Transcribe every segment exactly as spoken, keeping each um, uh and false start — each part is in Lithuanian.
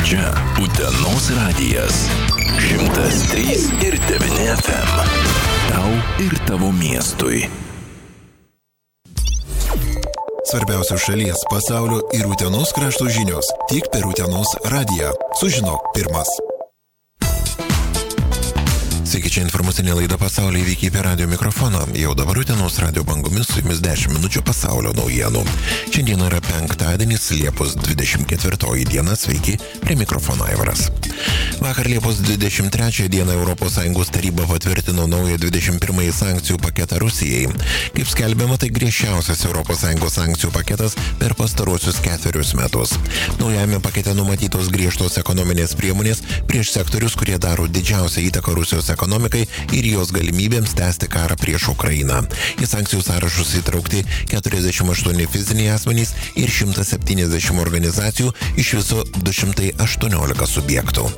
Čia Utenos radijas. šimtas trys ir devyni F M. Tau ir tavo miestui. Svarbiausios šalies, pasaulio ir Utenos krašto žinios tik per Utenos radiją. Sužinok pirmas. Sveiki, čia informacinė laida Pasaulio įvykiai per radio mikrofoną. Jau dabar Utenos radio bangomis su jumis dešimt minučių pasaulio naujienų. Šiandien yra penktadienis, Liepos dvidešimt ketvirtoji diena. Sveiki, prie mikrofono Aivaras. Vakar Liepos dvidešimt trečiąją dieną Europos Sąjungos taryba patvirtino naują dvidešimt pirmąjį sankcijų paketą Rusijai. Kaip skelbiama, tai griežčiausias Europos Sąjungos sankcijų paketas per pastaruosius ketverius metus. Naujame pakete numatytos griežtos ekonominės priemonės prieš sektorius, kurie daro didžiausią įtaką Rusijos ekonomikai ir jos galimybėms tęsti karą prieš Ukrainą. Į sankcijų sąrašus įtraukti keturiasdešimt aštuoni fiziniai asmenys ir šimtas septyniasdešimt organizacijų, iš viso du šimtai aštuoniolika subjektų.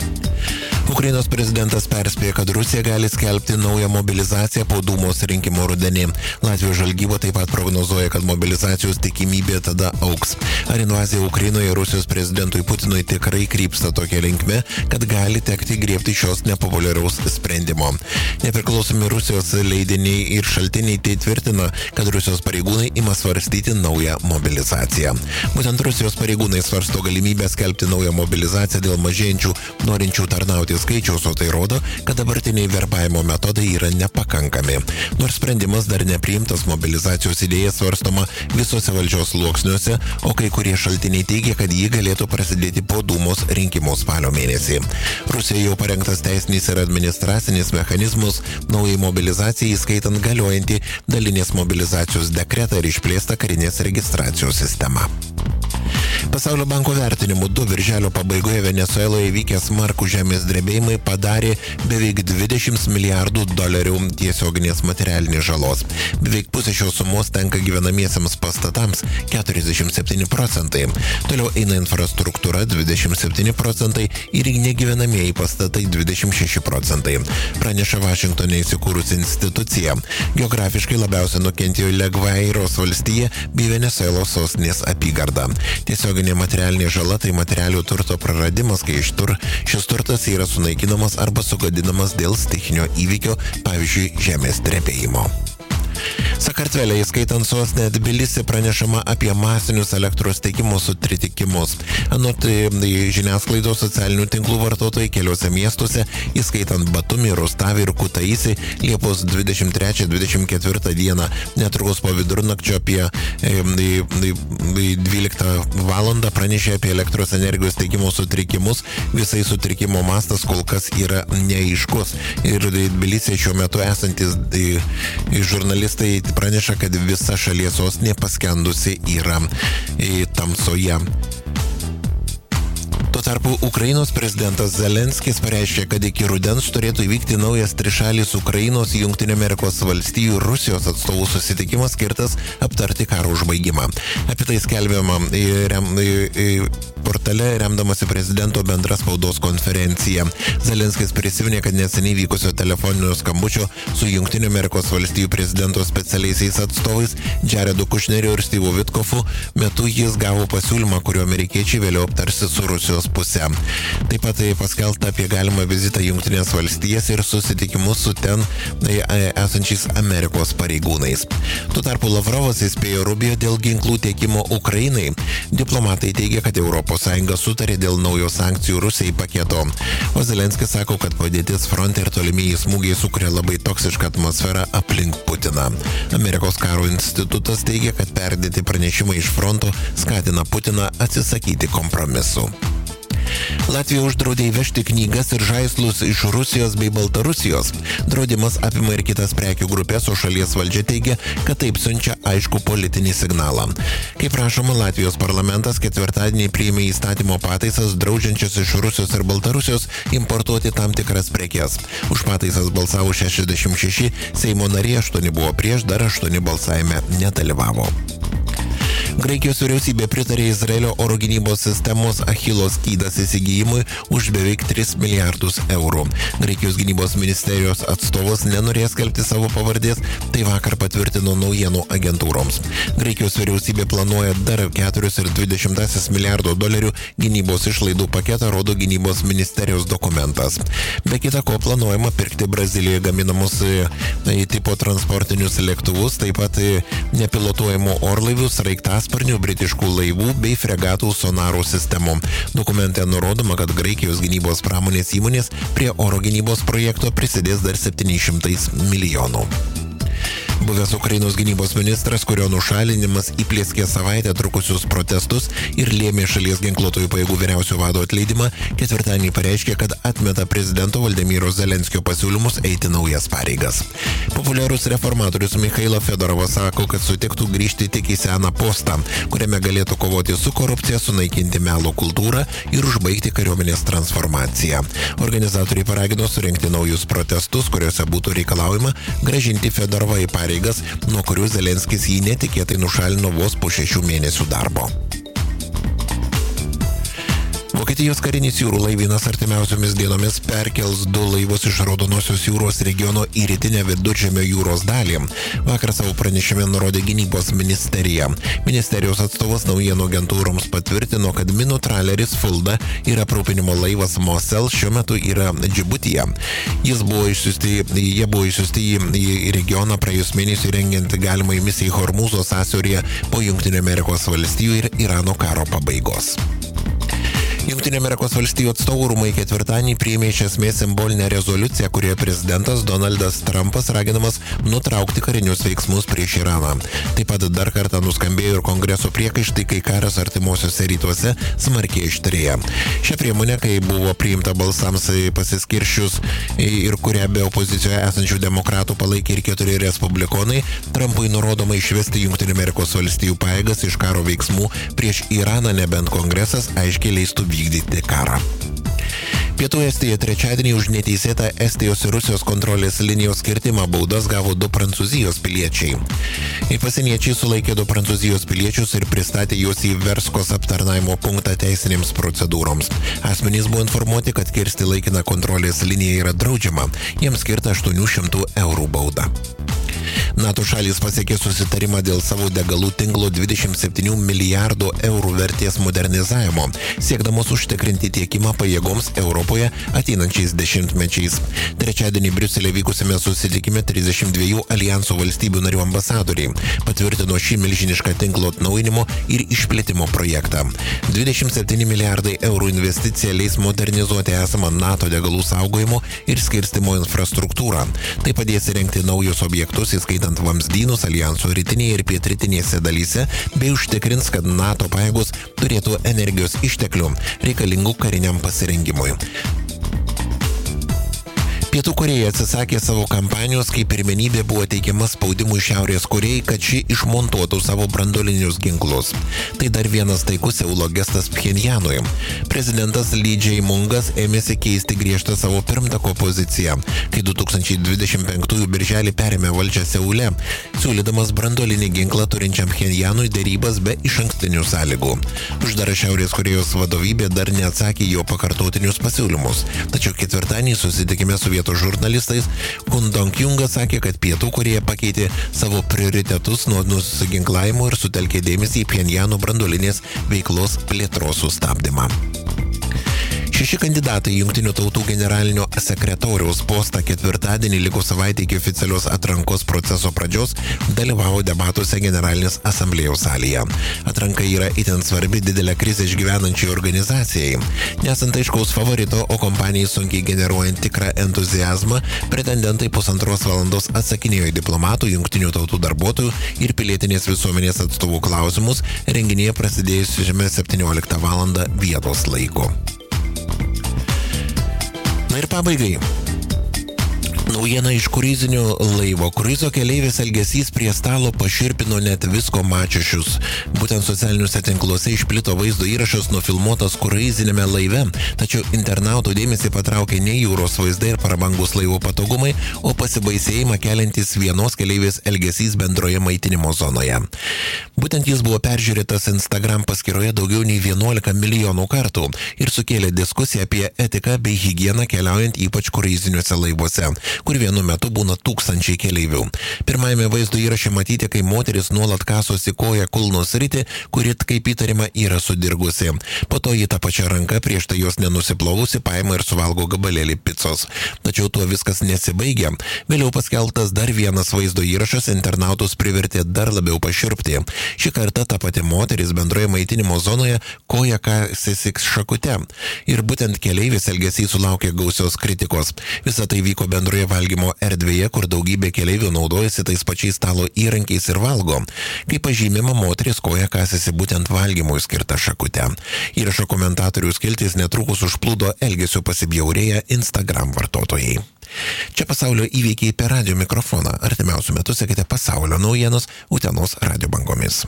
Ukrainos prezidentas perspėja, kad Rusija gali skelbti naują mobilizaciją po Dūmos rinkimų rudenį. Latvijos žvalgyba taip pat prognozuoja, kad mobilizacijos tikimybė tada augs. Ar invazija Ukrainoje Rusijos prezidentui Putinui tikrai krypsta tokia linkme, kad gali tekti griebti šios nepopuliaraus sprendimo. Nepriklausomi Rusijos leidiniai ir šaltiniai tai tvirtina, kad Rusijos pareigūnai ima svarstyti naują mobilizaciją. Būtent Rusijos pareigūnai svarsto galimybę skelbti naują mobilizaciją dėl mažėjančių norinčių tarnauti skaičiaus, o tai rodo, kad dabartiniai verbavimo metodai yra nepakankami. Nors sprendimas dar nepriimtas, mobilizacijos idėja svarstoma visose valdžios sluoksniuose, o kai kurie šaltiniai teigia, kad ji galėtų prasidėti po Dūmos rinkimų spalio mėnesį. Rusija jau parengtas teisinis ir administracinis mechanizmus naujai mobilizacijai, įskaitant galiojantį dalinės mobilizacijos dekretą ir išplėstą karinės registracijos sistemą. Pasaulio banko vertinimu du birželio pabaigoje Venesueloje įvykę smarkų žemės drebėjimai padarė beveik dvidešimt milijardų dolerių tiesioginės materialinės žalos. Beveik pusė šios sumos tenka gyvenamiesiems pastatams – keturiasdešimt septyni procentai. Toliau eina infrastruktūra – dvidešimt septyni procentai ir negyvenamieji pastatai – dvidešimt šeši procentai. Praneša Vašingtone įsikūrusi institucija. Geografiškai labiausiai nukentėjo Legvairos valstija bei Venesuelos sostinės apygarda. Tiesioginė materialinė žala tai materialių turto praradimas, kai iš tur šis turtas yra sunaikinamas arba sugadinamas dėl stichinio įvykio, pavyzdžiui, žemės drebėjimo. Sakartvele, įskaitant sostinę Tbilisį, pranešama apie masinius elektros tiekimo sutritikimus. Anot žiniasklaidos socialinių tinklų vartotojai keliuose miestuose, įskaitant Batumį, Rustavį ir Kutaisį, Liepos dvidešimt trečią dvidešimt ketvirtą dieną, netrukus po vidurnakčio apie dvyliktą valandą pranešė apie elektros energijos tiekimo sutrikimus. Visai sutrikimo mastas kol kas yra neaiškus. Ir Tbilisį šiuo metu esantis žurnalistai praneša, kad visa šalies sostinė paskendusi yra tamsoje. Tuo tarpu Ukrainos prezidentas Zelenskis pareiškė, kad iki rudens turėtų įvykti naujas trišalis Ukrainos, Jungtinių Amerikos valstijų ir Rusijos atstovų susitikimas skirtas aptarti karo užbaigimą. Apie tai skelbiama rem, portale remdamasi prezidento bendra spaudos konferencija. Zelenskis prisiminė, kad neseniai vykusio telefoninio skambučio su Jungtinių Amerikos valstijų prezidento specialiaisiais atstovais Jaredu Kušneriu ir Stevu Witkofu metu jis gavo pasiūlymą, kurio amerikiečiai vėliau aptarsi su Rusijos pusę. Taip pat tai paskelbta apie galimą vizitą Jungtinės valstijas ir susitikimus su ten esančiais Amerikos pareigūnais. Tuo tarpu Lavrovas įspėjo Rubio dėl ginklų tiekimo Ukrainai. Diplomatai teigia, kad Europos Sąjunga sutarė dėl naujo sankcijų Rusijai paketo. O Zelenskis sako, kad padėtis fronte ir tolimieji smūgiai sukuria labai toksišką atmosferą aplink Putiną. Amerikos karo institutas teigia, kad perdėti pranešimai iš fronto skatina Putiną atsisakyti kompromisų. Latvija uždraudė įvežti knygas ir žaislus iš Rusijos bei Baltarusijos. Draudimas apima ir kitas prekių grupės, o šalies valdžia teigia, kad taip siunčia aišku politinį signalą. Kaip rašoma, Latvijos parlamentas ketvirtadienį priėmė įstatymo pataisas draudžiančias iš Rusijos ir Baltarusijos importuoti tam tikras prekes. Už pataisas balsavo šešiasdešimt šeši Seimo nariai, aštuoni buvo prieš, dar aštuoni balsavime nedalyvavo. Graikijos vyriausybė pritarė Izraelio oro gynybos sistemos Achilo skydas įsigijimui už beveik tris milijardus eurų. Graikijos gynybos ministerijos atstovas nenorės skelbti savo pavardės, tai vakar patvirtino naujienų agentūroms. Graikijos vyriausybė planuoja dar keturis ir dvi dešimtąsias milijardo dolerių gynybos išlaidų paketą, rodo gynybos ministerijos dokumentas. Be kita ko planuojama pirkti Brazilijoje gaminamus e, tipo transportinius lėktuvus, taip pat e, nepilotuojamų orlaivių, sraigtasparnių, britiškų laivų bei fregatų sonarų sistemų. Dokumente nurodoma, kad Graikijos gynybos pramonės įmonės prie oro gynybos projekto prisidės dar septyni šimtai milijonų. Buvęs Ukrainos gynybos ministras, kurio nušalinimas įplieskė savaitę trukusius protestus ir lėmė šalies ginkluotojų pajėgų vyriausio vado atleidimą, ketvirtadienį pareiškė, kad atmeta prezidento Valdemiro Zelenskio pasiūlymus eiti naujas pareigas. Populiarus reformatorius Mikhailo Fedorovas sako, kad sutiktų grįžti tik į seną postą, kuriame galėtų kovoti su korupcija, sunaikinti melo kultūrą ir užbaigti kariuomenės transformaciją. Organizatoriai paragino surengti naujus protestus, kuriuose būtų reikalaujama grąžinti Fedorovą į pareigą, nuo kurių Zelenskis jį netikėtai nušalino vos po šešių mėnesių darbo. Vokietijos karinis jūrų laivynas artimiausiomis dienomis perkels du laivus iš Raudonosios jūros regiono į rytinę Viduržemio jūros dalį. Vakar savo pranešime nurodė gynybos ministerija. Ministerijos atstovas naujienų agentūroms patvirtino, kad minų traleris Fulda ir aprūpinimo laivas Mosel šiuo metu yra Džibutyje. Jis buvo išsiusti, jie buvo išsiusti į regioną praėjus mėnesį rengiant galimai misijai Hormūzo sąsiauryje po Jungtinių Amerikos valstijų ir Irano karo pabaigos. Jungtinių Amerikos valstijų atstovų rūmai ketvirtadienį priėmė iš esmės simbolinę rezoliuciją, kurioje prezidentas Donaldas Trumpas raginamas nutraukti karinius veiksmus prieš Iraną. Taip pat dar kartą nuskambėjo ir kongreso priekaištai, kai karas artimuosiuose rytuose smarkiai ištrėja. Šią priemonę, kai buvo priimta balsams pasiskiršius ir kurią be opozicijoje esančių demokratų palaikė ir keturi respublikonai, Trumpui nurodoma išvesti Jungtinių Amerikos valstijų pajėgas iš karo veiksmų prieš Iraną, nebent kongresas aiškiai leistų vykdyti karą. Pietų Estija trečiadienį už neteisėtą Estijos ir Rusijos kontrolės linijos kirtimą baudas gavo du Prancūzijos piliečiai. Pasieniečiai sulaikė du Prancūzijos piliečius ir pristatė juos į Verskos aptarnaimo punktą teisinėms procedūroms. Asmenys buvo informuoti, kad kirsti laikiną kontrolės liniją yra draudžiama. Jiems skirta aštuonių šimtų eurų bauda. NATO šalys pasiekė susitarimą dėl savo degalų tinklo dvidešimt septynių milijardų eurų vertės modernizavimo, siekdamos užtikrinti tiekimą pajėgoms Europoje ateinančiais dešimtmečiais. Trečiadienį Briuselėje vykusiame susitikime trisdešimt dviejų alijanso valstybių narių ambasadoriai patvirtino šį milžinišką tinklo atnaujinimo ir išplėtimo projektą. dvidešimt septyni milijardai eurų investicija leis modernizuoti esamą NATO degalų saugojimo ir skirstimo infrastruktūrą. Tai padės įrengti naujus objektus, įskaitant vamzdynus alijanso rytinėje ir pietrytinėse dalyse, bei užtikrins, kad NATO pajėgos turėtų energijos išteklių reikalingų kariniam pasirengimui. Pietų Korėja atsisakė savo kampanijos, kai pirmenybė buvo teikiama spaudimui Šiaurės Korėjai, kad ši išmontuotų savo branduolinius ginklus. Tai dar vienas taikus Seulo gestas Pchenjanui. Prezidentas Lee Jae-mungas ėmėsi keisti griežtą savo pirmtako poziciją, kai du tūkstančiai dvidešimt penktųjų birželį perėmė valdžią Seule, siūlydamas branduolinį ginklą turinčiam Pchenjanui derybas be išankstinių sąlygų. Uždara Šiaurės Korėjos vadovybė dar neatsakė jo pakartotinius pasiūlymus, tačiau ketvirtadienį susitikime su vietos žurnalistais Kun Dong-jungas sakė, kad Pietų Korėja pakeitė savo prioritetus nuo nusiginklavimo ir sutelkė dėmesį į Pchenjano branduolinės veiklos plėtros sustabdymą. Šeši kandidatai Jungtinių tautų generalinio sekretoriaus postą ketvirtadienį likus savaitę iki oficialios atrankos proceso pradžios dalyvavo debatuose Generalinės asamblėjos salėje. Atranka yra itin svarbi didelę krizę išgyvenančiai organizacijai. Nesant aiškaus favorito, o kompanijai sunkiai generuojant tikrą entuziazmą, pretendentai pusantros valandos atsakinėjo į diplomatų, Jungtinių tautų darbuotojų ir pilietinės visuomenės atstovų klausimus renginyje prasidėjusiame septynioliktą valandą vietos laiku. Na ir pabaigai. Naujiena iš kruizinio laivo. Kruizo keleivis elgesys prie stalo paširpino net visko mačiušius. Būtent socialiniuose tinkluose išplito vaizdo įrašas nufilmuotas kruizinėme laive, tačiau internautų dėmesį patraukė ne jūros vaizdai ir prabangus laivo patogumai, o pasibaisėjimą keliantis vienos keleivės elgesys bendroje maitinimo zonoje. Būtent jis buvo peržiūrėtas Instagram paskyroje daugiau nei vienuolika milijonų kartų ir sukėlė diskusiją apie etiką bei higieną keliaujant ypač kruiziniuose laivuose, kur vienu metu būna tūkstančiai keleivių. Pirmajame vaizdo įraše matyti, kai moteris nuolat kasosi koją kulno sritį, kuri, kaip įtarima, yra sudirgusi. Po to ji tą pačią ranką prieš tai jos nenusiplovusi paima ir suvalgo gabalėlį picos. Tačiau tuo viskas nesibaigia. Vėliau paskeltas dar vienas vaizdo įrašas internautus privertė dar labiau paširpti. Šį kartą ta pati moteris bendroje maitinimo zonoje koją kasėsi šakute. Ir būtent keleivis elgesys sulaukė gausios kritikos. Visa tai vyko bendroje valgymo erdvėje, kur daugybė keleivių naudojasi tais pačiais stalo įrankiais ir valgo. Kaip pažymima, moteris koja kasėsi būtent valgymui skirtą šakutę. Įrašo komentatorių skiltis netrukus užplūdo elgesio pasibjaurėję Instagram vartotojai. Čia pasaulio įvykiai per radio mikrofoną. Artimiausiu metu sekite pasaulio naujienos Utenos radio bangomis.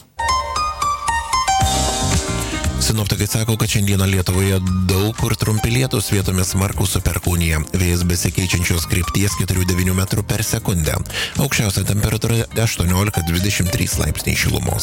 Sinoptikai sako, kad šiandieną Lietuvoje daug kur trumpi lietūs, vietomis smarkūs su perkūnija. Vėjas besikeičiančios krypties keturi devyni metrų per sekundę. Aukščiausia temperatūra aštuoniolika dvidešimt trys laipsniai šilumos.